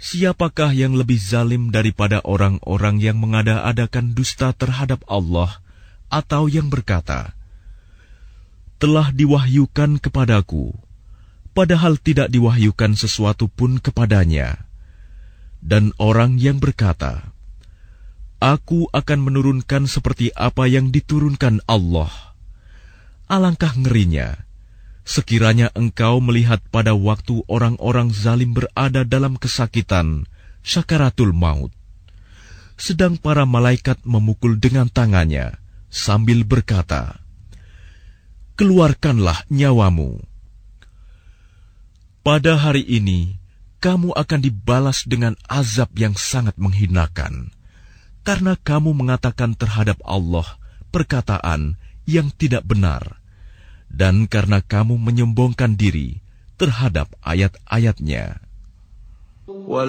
Siapakah yang lebih zalim daripada orang-orang yang mengada-adakan dusta terhadap Allah, atau yang berkata, telah diwahyukan kepadaku, padahal tidak diwahyukan sesuatu pun kepadanya. Dan orang yang berkata, aku akan menurunkan seperti apa yang diturunkan Allah. Alangkah ngerinya, sekiranya engkau melihat pada waktu orang-orang zalim berada dalam kesakitan, syakaratul maut, sedang para malaikat memukul dengan tangannya, sambil berkata, keluarkanlah nyawamu. Pada hari ini, kamu akan dibalas dengan azab yang sangat menghinakan, karena kamu mengatakan terhadap Allah perkataan yang tidak benar, dan karena kamu menyombongkan diri terhadap ayat-ayatnya.